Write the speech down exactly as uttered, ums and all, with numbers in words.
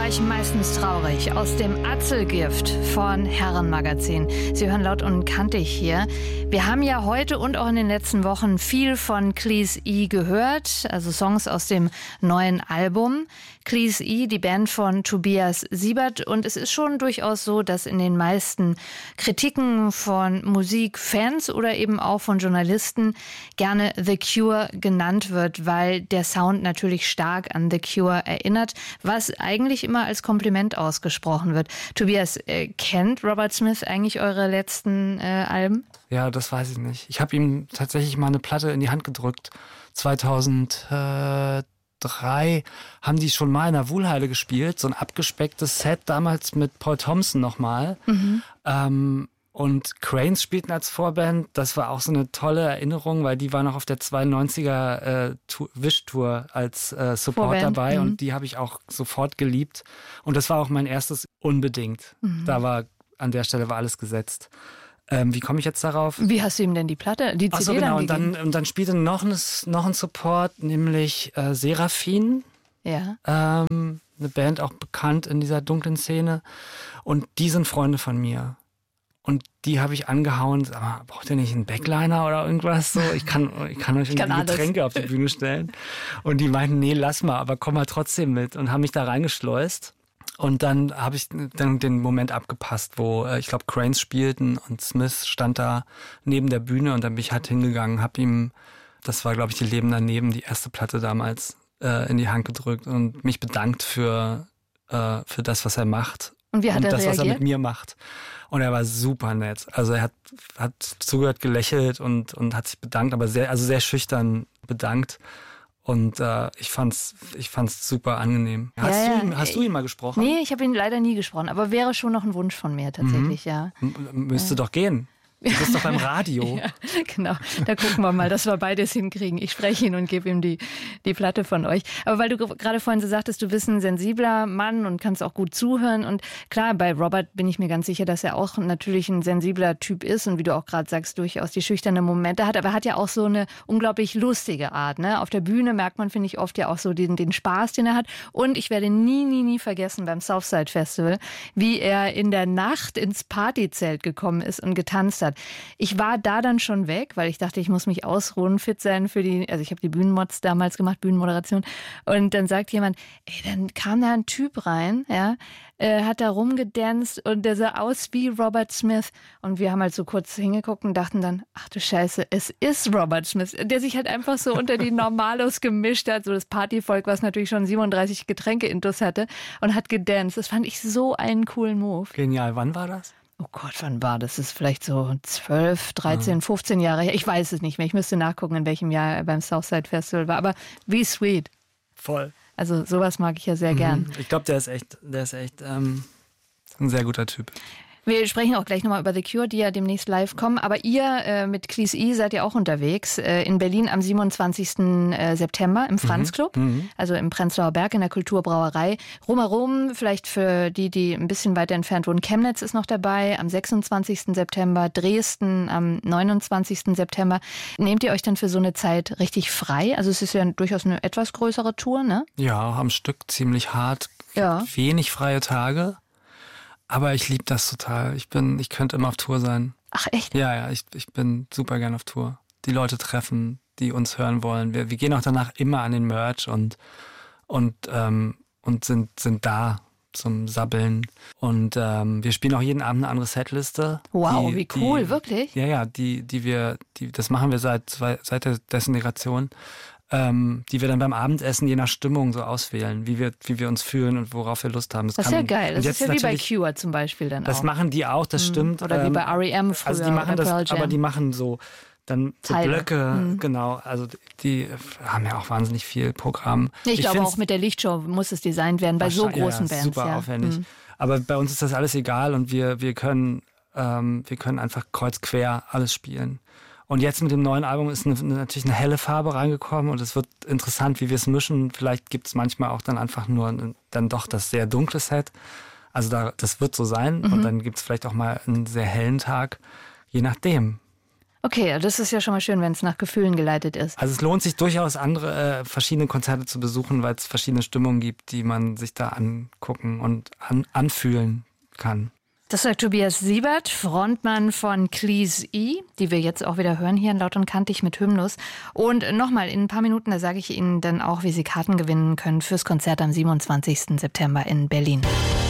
war ich meistens traurig. Aus dem Atzelgift von Herrenmagazin. Sie hören Laut und Kantig hier. Wir haben ja heute und auch in den letzten Wochen viel von Cleese E gehört, also Songs aus dem neuen Album. Cleese E, die Band von Tobias Siebert. Und es ist schon durchaus so, dass in den meisten Kritiken von Musikfans oder eben auch von Journalisten gerne The Cure genannt wird, weil der Sound natürlich stark an The Cure erinnert, was eigentlich immer als Kompliment ausgesprochen wird. Tobias, äh, kennt Robert Smith eigentlich eure letzten äh, Alben? Ja, das weiß ich nicht. Ich habe ihm tatsächlich mal eine Platte in die Hand gedrückt. zweitausenddrei haben die schon mal in der Wuhlheide gespielt. So ein abgespecktes Set, damals mit Paul Thompson nochmal. Mhm. Ähm, und Cranes spielten als Vorband. Das war auch so eine tolle Erinnerung, weil die war noch auf der zweiundneunziger äh, Wish-Tour als äh, Support Vorband, dabei. Mhm. Und die habe ich auch sofort geliebt. Und das war auch mein erstes Unbedingt. Mhm. Da war, an der Stelle war alles gesetzt. Ähm, wie komme ich jetzt darauf? Wie hast du ihm denn die Platte, die C D Ach so, genau. dann und dann Und dann spielte noch ein, noch ein Support, nämlich äh, Seraphin. Ja. Ähm, eine Band, auch bekannt in dieser dunklen Szene. Und die sind Freunde von mir. Und die habe ich angehauen. Sag mal, braucht ihr nicht einen Backliner oder irgendwas? So, ich kann, ich kann euch irgendwie Getränke auf die Bühne stellen. Und die meinten, nee, lass mal, aber komm mal trotzdem mit. Und haben mich da reingeschleust. Und dann habe ich dann den Moment abgepasst, wo äh, ich glaube Cranes spielten und Smith stand da neben der Bühne und dann bin ich halt hingegangen, habe ihm, das war glaube ich die Leben daneben, die erste Platte damals, äh, in die Hand gedrückt und mich bedankt für äh, für das, was er macht. Und wie hat und er das, reagiert? was er mit mir macht. Und er war super nett. Also er hat hat zugehört, gelächelt und und hat sich bedankt, aber sehr also sehr schüchtern bedankt. Und äh, ich fand's, ich fand's super angenehm. Hast, ja, ja. Du, ihn, hast du ihn mal gesprochen? Nee, ich habe ihn leider nie gesprochen, aber wäre schon noch ein Wunsch von mir tatsächlich, mhm. ja. M- müsste ja. doch gehen. Du bist doch beim Radio. Ja, genau, da gucken wir mal, dass wir beides hinkriegen. Ich spreche ihn und gebe ihm die, die Platte von euch. Aber weil du gerade vorhin so sagtest, du bist ein sensibler Mann und kannst auch gut zuhören. Und klar, bei Robert bin ich mir ganz sicher, dass er auch natürlich ein sensibler Typ ist und wie du auch gerade sagst, durchaus die schüchternen Momente hat. Aber er hat ja auch so eine unglaublich lustige Art. Ne? Auf der Bühne merkt man, finde ich, oft ja auch so den, den Spaß, den er hat. Und ich werde nie, nie, nie vergessen beim Southside Festival, wie er in der Nacht ins Partyzelt gekommen ist und getanzt hat. Ich war da dann schon weg, weil ich dachte, ich muss mich ausruhen, fit sein für die, also ich habe die Bühnenmods damals gemacht, Bühnenmoderation. Und dann sagt jemand, ey, dann kam da ein Typ rein, ja, äh, hat da rumgedanzt und der sah aus wie Robert Smith. Und wir haben halt so kurz hingeguckt und dachten dann, ach du Scheiße, es ist Robert Smith, der sich halt einfach so unter die Normalos gemischt hat, so das Partyvolk, was natürlich schon siebenunddreißig Getränke-Intus hatte und hat gedanced. Das fand ich so einen coolen Move. Genial, wann war das? Oh Gott, wann war das? Das ist vielleicht so zwölf, dreizehn, fünfzehn Jahre her. Ich weiß es nicht mehr. Ich müsste nachgucken, in welchem Jahr er beim Southside Festival war. Aber wie sweet. Voll. Also sowas mag ich ja sehr mhm. gern. Ich glaube, der ist echt, der ist echt ähm, ein sehr guter Typ. Wir sprechen auch gleich nochmal über The Cure, die ja demnächst live kommen. Aber ihr äh, mit Cleese E seid ja auch unterwegs. Äh, in Berlin am siebenundzwanzigsten September im Franz Club. Mhm. Also im Prenzlauer Berg in der Kulturbrauerei. Rumherum, vielleicht für die, die ein bisschen weiter entfernt wohnen. Chemnitz ist noch dabei am sechsundzwanzigsten September. Dresden am neunundzwanzigsten September. Nehmt ihr euch dann für so eine Zeit richtig frei? Also es ist ja durchaus eine etwas größere Tour, ne? Ja, am Stück ziemlich hart. Ja. Wenig freie Tage. Aber ich liebe das total. Ich bin, ich könnte immer auf Tour sein. Ach echt? Ja, ja, ich, ich bin super gern auf Tour. Die Leute treffen, die uns hören wollen. Wir, wir gehen auch danach immer an den Merch und, und, ähm, und sind, sind da zum Sabbeln. Und ähm, wir spielen auch jeden Abend eine andere Setliste. Wow, die, wie cool, die, wirklich? Ja, ja, die, die wir, die, das machen wir seit, seit der Desintegration. Ähm, die wir dann beim Abendessen je nach Stimmung so auswählen, wie wir, wie wir uns fühlen und worauf wir Lust haben. Das, das ist kann, ja geil. Das ist ja wie bei Cure zum Beispiel dann das auch. Das machen die auch, das mhm. stimmt. Oder wie bei R E M früher. Also die machen oder das, Pearl Jam. aber die machen so dann so Teile. Blöcke, mhm. genau. Also die haben ja auch wahnsinnig viel Programm. Ich, ich glaube auch mit der Lichtshow muss es designt werden bei so großen ja, Bands. Super ja. aufwendig. Mhm. Aber bei uns ist das alles egal und wir, wir können, ähm, wir können einfach kreuz quer alles spielen. Und jetzt mit dem neuen Album ist eine, natürlich eine helle Farbe reingekommen und es wird interessant, wie wir es mischen. Vielleicht gibt es manchmal auch dann einfach nur dann doch das sehr dunkle Set. Also da, das wird so sein. Mhm. Und dann gibt es vielleicht auch mal einen sehr hellen Tag, je nachdem. Okay, das ist ja schon mal schön, wenn es nach Gefühlen geleitet ist. Also es lohnt sich durchaus, andere äh, verschiedene Konzerte zu besuchen, weil es verschiedene Stimmungen gibt, die man sich da angucken und an, anfühlen kann. Das sagt Tobias Siebert, Frontmann von Cleese E, die wir jetzt auch wieder hören hier in Laut und Kantig mit Hymnus. Und nochmal, in ein paar Minuten, da sage ich Ihnen dann auch, wie Sie Karten gewinnen können fürs Konzert am siebenundzwanzigsten September in Berlin.